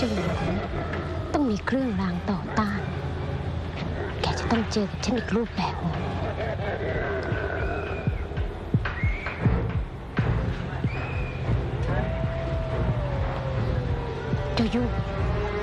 สยองต้องมีเครื่องรางต่อต้านแกจะต้องเจอกับฉันอีกรูปแบบหนึ่งเจ้ายุ่ง